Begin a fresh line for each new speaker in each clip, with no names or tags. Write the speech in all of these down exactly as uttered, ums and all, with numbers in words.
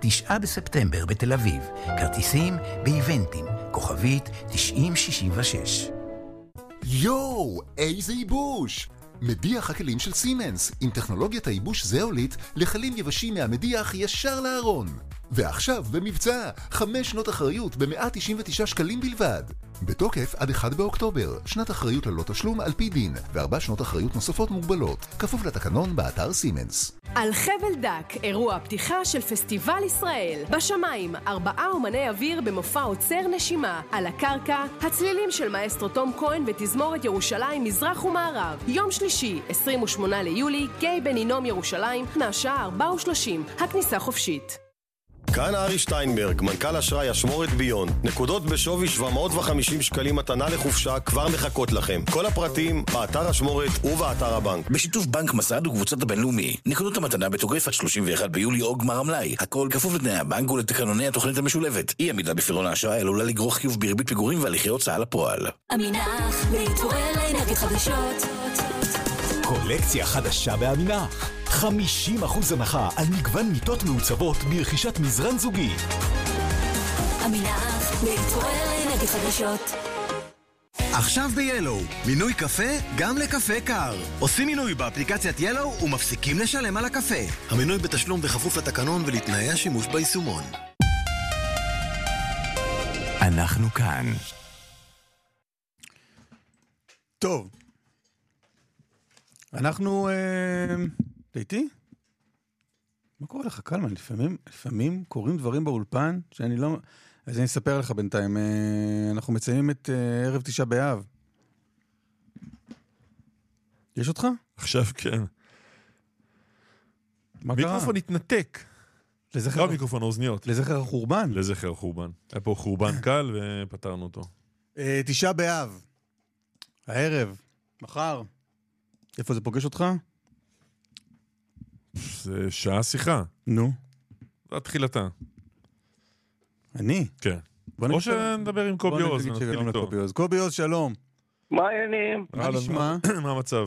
תשעה בספטמבר בתל אביב. כרטיסים באיבנטים, כוכבית תשעים שישים ושש.
יואו, איזה ייבוש! מדיח הכלים של סימנס, עם טכנולוגיית הייבוש זאולית לכלים יבשים מהמדיח ישר לארון. ועכשיו במבצע, חמש שנות אחריות ב-מאה תשעים ותשעה שקלים בלבד. בתוקף עד אחד באוקטובר, שנת אחריות ללא תשלום על פי דין, וארבע שנות אחריות נוספות מוגבלות, כפוף לתקנון באתר סימנס.
על חבל דק, אירוע פתיחה של פסטיבל ישראל. בשמיים, ארבעה אומני אוויר במופע עוצר נשימה. על הקרקע, הצלילים של מאסטרו תום כהן ותזמורת ירושלים מזרח ומערב. יום שלישי, עשרים ושמונה ליולי, גיא בן הינום ירושלים, מהשעה ארבע ושלושים. הכניסה חופשית.
כאן ארי שטיינברג, מנכ"ל אשראי אשמורת ביון. נקודות בשווי שבע מאות וחמישים שקלים מתנה לחופשה כבר מחכות לכם. כל הפרטים באתר אשמורת ובאתר הבנק.
בשיתוף בנק מסד וקבוצת הבינלאומי. נקודות המתנה בתוקף עד שלושים ואחד ביולי או גמר המלאי. הכל כפוף לתנאי הבנק ולתקנוני התוכנית המשולבת. אי עמידה בפירעון האשראי עלולה לגרור חיוב בריבית פיגורים והליכי הוצאה לפועל.
עמינח, להתעורר לאנרגיות חדשות.
קולקציה חדשה בעמינח. חמישים אחוז הנחה על מגוון מיטות מעוצבות ברכישת מזרן זוגי.
עמינח, להתעורר לאנרגיות חדשות.
עכשיו ב-ילו, מינוי קפה גם לקפה קר. עושים מינוי באפליקציית ילו ומפסיקים לשלם על הקפה. המינוי בתשלום בכפוף לתקנון ולתנאי השימוש ביישומון.
אנחנו כאן.
טוב. אנחנו... אה... איתי? מה קורה לך, קלמן? לפעמים, לפעמים קורים דברים באולפן שאני לא... אז אני אספר לך בינתיים. אנחנו מציינים את ערב תשעה באב. יש אותך?
עכשיו כן.
מה קרה?
מיקרופון התנתק. לא מיקרופון, האוזניות.
לזכר החורבן?
לזכר החורבן. היה פה חורבן קל ופתרנו אותו.
תשעה באב. הערב. מחר. איפה זה פוגש אותך?
זה שעה שיחה.
נו.
זה התחילתה.
אני?
כן. או שנדבר עם קובי עוז.
קובי עוז, שלום.
מה העניינים?
מה נשמע?
מה המצב?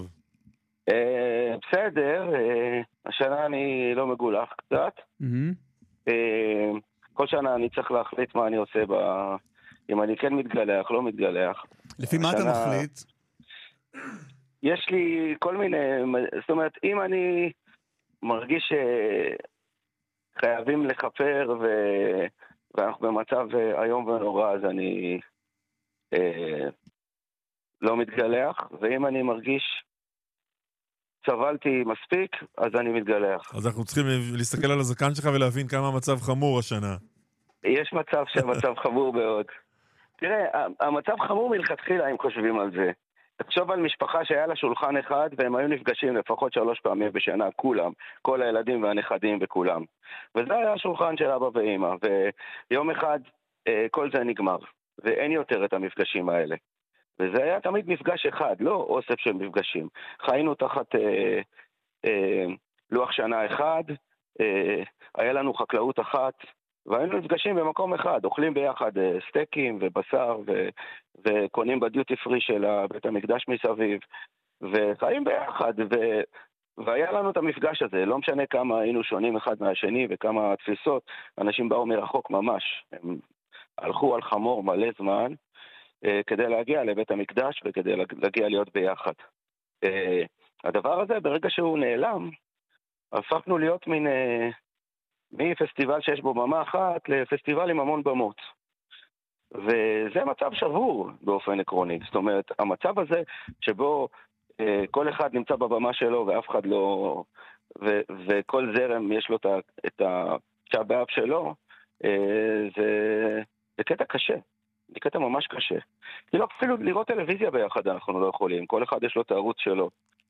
בסדר. השנה אני לא מגולח קצת. כל שנה אני צריך להחליט מה אני עושה, אם אני כן מתגלח, לא מתגלח.
לפי מה אתה מחליט?
יש לי כל מיני, זאת אומרת, אם אני מרגיש שחייבים לחפר ו... ואנחנו במצב היום ונורא, אז אני אה, לא מתגלח, ואם אני מרגיש סבלתי מספיק, אז אני מתגלח.
אז אנחנו צריכים להסתכל על הזקן שלך ולהבין כמה המצב חמור השנה.
יש מצב שהמצב חמור מאוד. תראה, המצב חמור מלכתחילה אם חושבים על זה. תחשוב על משפחה שהיה לה שולחן אחד, והם היו נפגשים לפחות שלוש פעמים בשנה, כולם, כל הילדים והנכדים וכולם. וזה היה השולחן של אבא ואמא, ויום אחד כל זה נגמר, ואין יותר את המפגשים האלה. וזה היה תמיד מפגש אחד, לא אוסף של מפגשים. חיינו תחת אה, אה, לוח שנה אחד, אה, היה לנו חקלאות אחת, והיינו נפגשים במקום אחד, אוכלים ביחד סטייקים ובשר ו... וקונים בדיוטי פרי של בית המקדש מסביב, וחיים ביחד, ו... והיה לנו את המפגש הזה, לא משנה כמה היינו שונים אחד מהשני וכמה תפיסות, אנשים באו מרחוק ממש, הם הלכו על חמור מלא זמן, כדי להגיע לבית המקדש וכדי להגיע להיות ביחד. הדבר הזה, ברגע שהוא נעלם, הפכנו להיות מין... מפסטיבל שיש בו במה אחת לפסטיבל עם המון במות. וזה מצב שבור באופן עקרוני. זאת אומרת, המצב הזה שבו אה, כל אחד נמצא בבמה שלו ואף אחד לא... ו, וכל זרם יש לו את התשעה באב שלו, אה, זה, זה קטע קשה. זה קטע ממש קשה. כאילו אפילו לראות טלוויזיה ביחד אנחנו לא יכולים. כל אחד יש לו את הערוץ שלו.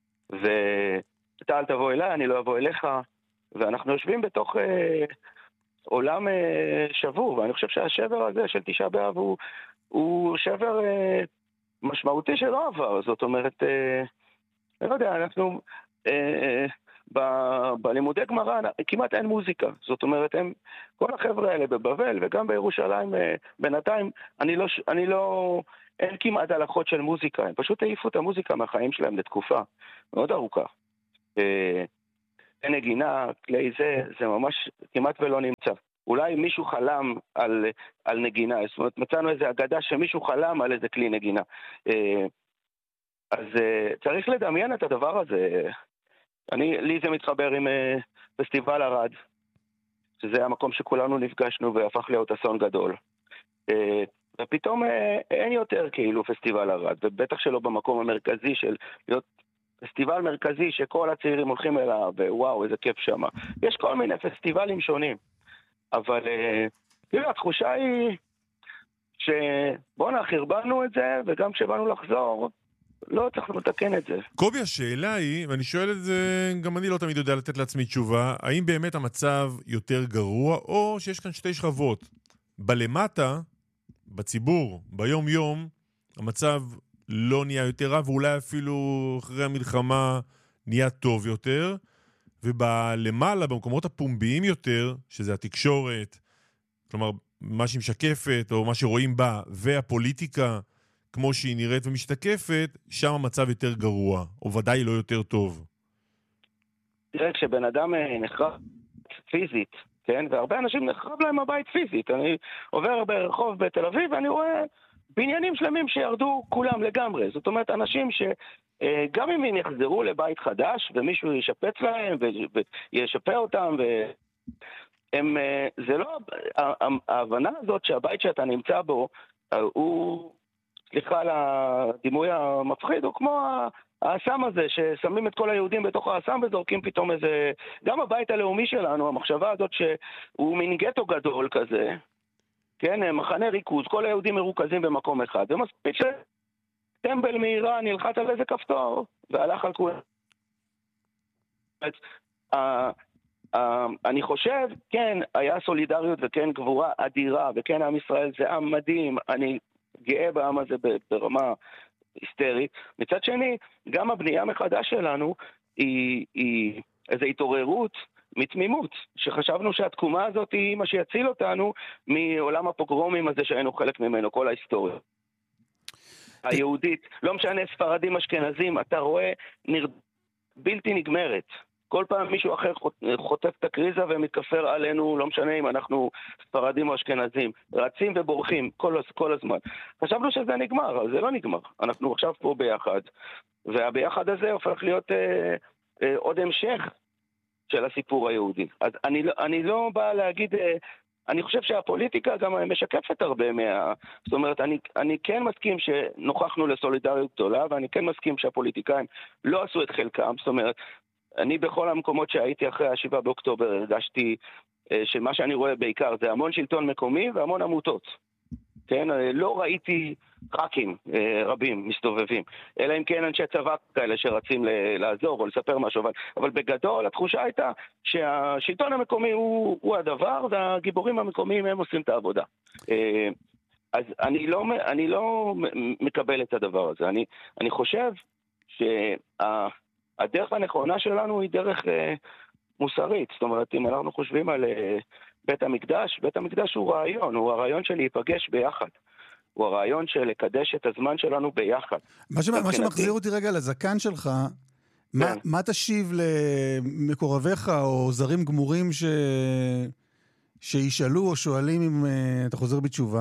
ואתה אל תבוא אליי, אני לא אבוא אליך. ואנחנו יושבים בתוך אה, עולם אה, שבור, ואני חושב שהשבר הזה של תשעה באב הוא, הוא שבר אה, משמעותי שלא עבר. זאת אומרת, אה, אני לא יודע, אנחנו אה, ב, בלימודי גמרא כמעט אין מוזיקה. זאת אומרת, הם, כל החבר'ה האלה בבבל וגם בירושלים אה, בינתיים, אני לא, אני לא, אין כמעט הלכות של מוזיקה, הם פשוט העיפו את המוזיקה מהחיים שלהם לתקופה מאוד ארוכה. אה, נגינה, כלי זה, זה ממש כמעט ולא נמצא. אולי מישהו חלם על, על נגינה, זאת אומרת, מצאנו איזו אגדה שמישהו חלם על איזה כלי נגינה. אז צריך לדמיין את הדבר הזה. אני, לי זה מתחבר עם פסטיבל ערד, שזה המקום שכולנו נפגשנו והפך להיות אסון גדול. ופתאום אין יותר כאילו פסטיבל ערד, ובטח שלא במקום המרכזי של להיות פסטיבל מרכזי שכל הצעירים הולכים אליו, ווואו, איזה כיף שם. יש כל מיני פסטיבלים שונים, אבל כאילו התחושה היא שבוא נחרבנו את זה, וגם כשבאנו לחזור, לא צריכים לתקן את זה.
קובי, השאלה היא, ואני שואל את זה, גם אני לא תמיד יודע לתת לעצמי תשובה, האם באמת המצב יותר גרוע, או שיש כאן שתי שכבות? בלמטה, בציבור, ביום יום, המצב לא נהיה יותר רע, ואולי אפילו אחרי המלחמה נהיה טוב יותר, ובלמעלה, במקומות הפומביים יותר, שזה התקשורת, כלומר, מה שהיא משקפת, או מה שרואים בה, והפוליטיקה, כמו שהיא נראית ומשתקפת, שם המצב יותר גרוע, או ודאי לא יותר טוב.
תראה, כשבן אדם נחרב פיזית, כן? והרבה אנשים נחרב להם הבית פיזית. אני עובר ברחוב בתל אביב, ואני רואה בניינים שלמים שירדו כולם לגמרי. זאת אומרת, אנשים שגם אם הם יחזרו לבית חדש, ומישהו ישפץ להם, וישפר אותם, והם, זה לא, ההבנה הזאת שהבית שאתה נמצא בו, הוא, סליחה על הדימוי המפחיד, הוא כמו האסם הזה, ששמים את כל היהודים בתוך האסם וזורקים פתאום איזה, גם הבית הלאומי שלנו, המחשבה הזאת שהוא מין גטו גדול כזה, כן, מחנה ריכוז, כל היהודים מרוכזים במקום אחד, ומספיק שטמבל מאיראן נלחץ על איזה כפתור, והלך על כולם. אני חושב, כן, היה סולידריות וכן גבורה אדירה, וכן עם ישראל זה עם מדהים, אני גאה בעם הזה ברמה היסטרית. מצד שני, גם הבנייה מחדש שלנו היא, היא איזו התעוררות מתמימות, שחשבנו שהתקומה הזאת היא מה שיציל אותנו מעולם הפוגרומים הזה שהיינו חלק ממנו, כל ההיסטוריה. היהודית, לא משנה ספרדים אשכנזים, אתה רואה נר... בלתי נגמרת. כל פעם מישהו אחר חוטף את הקריזה ומתכפר עלינו, לא משנה אם אנחנו ספרדים או אשכנזים, רצים ובורחים כל, כל הזמן. חשבנו שזה נגמר, אבל זה לא נגמר. אנחנו עכשיו פה ביחד, והביחד הזה הופך להיות אה, אה, עוד המשך של הסיפור היהודי. אז אני, אני לא בא להגיד, אה, אני חושב שהפוליטיקה גם משקפת הרבה מה... זאת אומרת, אני, אני כן מסכים שנוכחנו לסולידריות גדולה, ואני כן מסכים שהפוליטיקאים לא עשו את חלקם, זאת אומרת, אני בכל המקומות שהייתי אחרי השבעה באוקטובר הרגשתי שמה שאני רואה בעיקר זה המון שלטון מקומי והמון עמותות. כן, לא ראיתי ח"כים רבים מסתובבים, אלא אם כן אנשי צבא כאלה שרצים לעזור או לספר משהו, אבל, אבל בגדול התחושה הייתה שהשלטון המקומי הוא, הוא הדבר, והגיבורים המקומיים הם עושים את העבודה. אז אני לא, אני לא מקבל את הדבר הזה. אני, אני חושב שה... הדרך הנכונה שלנו היא דרך אה, מוסרית. זאת אומרת, אם אנחנו חושבים על אה, בית המקדש, בית המקדש הוא רעיון, הוא הרעיון של להיפגש ביחד. הוא הרעיון של לקדש את הזמן שלנו ביחד.
מה, ש... מה שמחזיר אותי רגע לזקן שלך, כן. מה, מה תשיב למקורביך או זרים גמורים ש... שישאלו או שואלים אם uh, אתה חוזר בתשובה?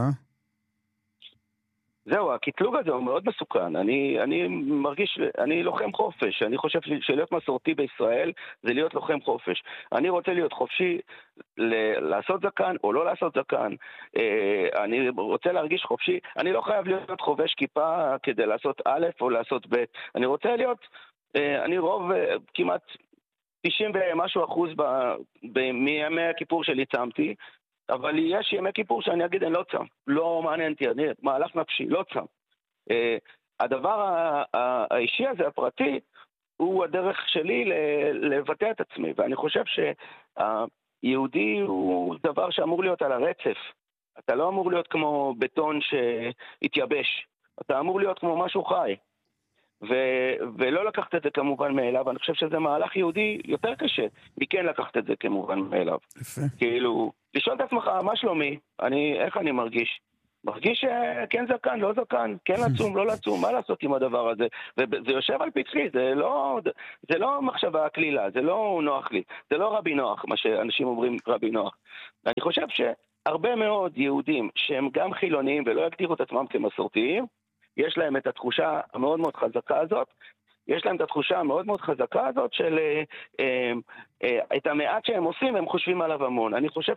זהו, הקטלוג הזה הוא מאוד מסוכן. אני, אני מרגיש, אני לוחם חופש. אני חושב שלהיות מסורתי בישראל זה להיות לוחם חופש. אני רוצה להיות חופשי ל- לעשות זקן או לא לעשות זקן. אה, אני רוצה להרגיש חופשי. אני לא חייב להיות חובש כיפה כדי לעשות א' או לעשות ב'. אני רוצה להיות, אה, אני רוב אה, כמעט תשעים ומשהו אחוז ב- ב- מימי הכיפור שלי צמתי, אבל יש ימי כיפור שאני אגיד, אני לא צם, לא מעניינתי, אני מהלך נפשי, לא צם. Uh, הדבר האישי הזה, הפרטי, הוא הדרך שלי לבטא את עצמי, ואני חושב שהיהודי הוא דבר שאמור להיות על הרצף. אתה לא אמור להיות כמו בטון שהתייבש, אתה אמור להיות כמו משהו חי. ו- ולא לקחת את זה כמובן מאליו, אני חושב שזה מהלך יהודי יותר קשה, מכן לקחת את זה כמובן מאליו.
יפה.
כאילו, לשאול את עצמך, מה שלומי? אני, איך אני מרגיש? מרגיש שכן זקן, לא זקן, כן לצום, לא לצום, מה לעשות עם הדבר הזה? וזה יושב על פתחי, זה לא, זה לא מחשבה כלילה, זה לא נוח לי, זה לא רבי נוח, מה שאנשים אומרים רבי נוח. אני חושב שהרבה מאוד יהודים שהם גם חילוניים ולא יגדירו את עצמם כמסורתיים, יש להם את התחושה המאוד מאוד חזקה הזאת, יש להם את התחושה המאוד מאוד חזקה הזאת של אה, אה, אה, את המעט שהם עושים, הם חושבים עליו המון. אני חושב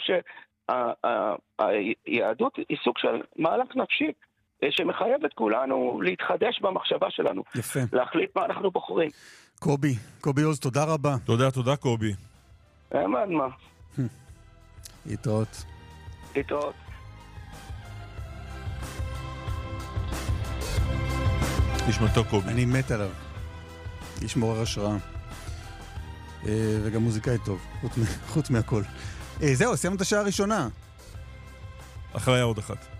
שהיהדות היא סוג של מהלך נפשי, אה, שמחייב את כולנו להתחדש במחשבה שלנו.
יפה.
להחליט מה אנחנו בוחרים.
קובי, קובי עוז, תודה רבה.
תודה, תודה קובי.
מה, מה?
להתראות.
להתראות.
נשמתו קובי.
אני מת עליו. איש מעורר השראה. וגם מוזיקאי טוב, חוץ מהכל. זהו, סיימנו את השעה הראשונה.
אחריה עוד אחת.